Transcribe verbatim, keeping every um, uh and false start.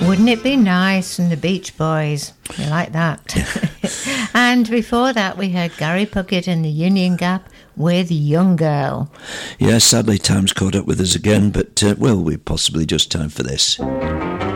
Wouldn't It Be Nice from the Beach Boys. You like that? And before that, we heard Gary Puckett and the Union Gap with Young Girl. Yeah, sadly, time's caught up with us again, but, uh, well, we're possibly just time for this.